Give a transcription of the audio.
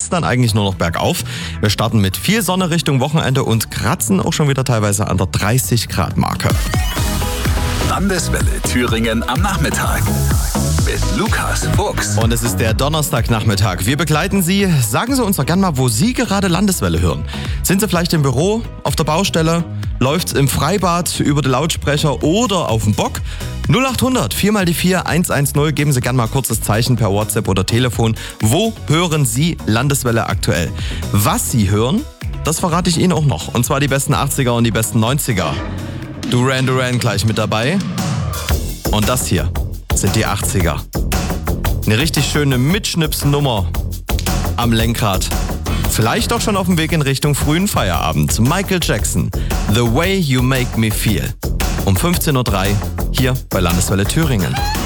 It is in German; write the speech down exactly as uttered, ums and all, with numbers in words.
geht's dann eigentlich nur noch bergauf. Wir starten mit viel Sonne Richtung Wochenende und kratzen auch schon wieder teilweise an der dreißig Grad Marke. Landeswelle Thüringen am Nachmittag mit Lukas Fuchs. Und es ist der Donnerstagnachmittag. Wir begleiten Sie. Sagen Sie uns doch gerne mal, wo Sie gerade Landeswelle hören. Sind Sie vielleicht im Büro, auf der Baustelle? Läuft's im Freibad, über die Lautsprecher oder auf dem Bock? null acht hundert vier mal die vier eins eins null. Geben Sie gerne mal kurzes Zeichen per WhatsApp oder Telefon. Wo hören Sie Landeswelle aktuell? Was Sie hören, das verrate ich Ihnen auch noch. Und zwar die besten achtziger und die besten neunziger. Duran Duran gleich mit dabei. Und das hier sind die achtziger. Eine richtig schöne Mitschnipsnummer am Lenkrad. Vielleicht auch schon auf dem Weg in Richtung frühen Feierabend. Michael Jackson, The Way You Make Me Feel. Um fünfzehn Uhr drei hier bei Landeswelle Thüringen.